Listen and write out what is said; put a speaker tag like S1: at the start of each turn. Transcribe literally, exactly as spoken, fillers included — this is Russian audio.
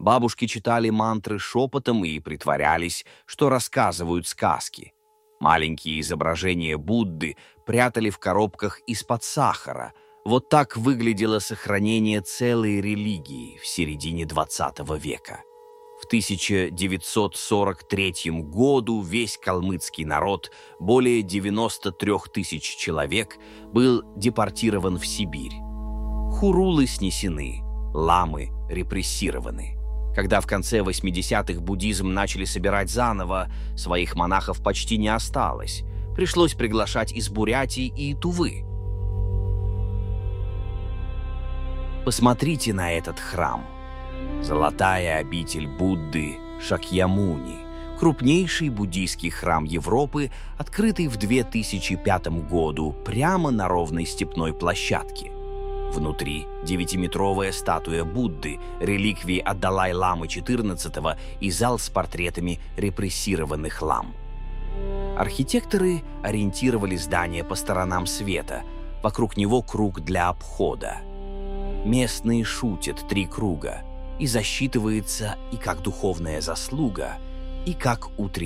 S1: Бабушки читали мантры шепотом и притворялись, что рассказывают сказки. Маленькие изображения Будды прятали в коробках из-под сахара. Вот так выглядело сохранение целой религии в середине двадцатого века. В тысяча девятьсот сорок третьем году весь калмыцкий народ, более девяноста трёх тысяч человек, был депортирован в Сибирь. Хурулы снесены, ламы репрессированы. Когда в конце восьмидесятых буддизм начали собирать заново, своих монахов почти не осталось. Пришлось приглашать из Бурятии и Тувы. Посмотрите на этот храм. Золотая обитель Будды Шакьямуни, крупнейший буддийский храм Европы, открытый в две тысячи пятом году прямо на ровной степной площадке. Внутри девятиметровая статуя Будды, реликвии от Далай-ламы четырнадцатого и зал с портретами репрессированных лам. Архитекторы ориентировали здание по сторонам света, вокруг него круг для обхода. Местные шутят три круга, и засчитывается и как духовная заслуга, и как утренний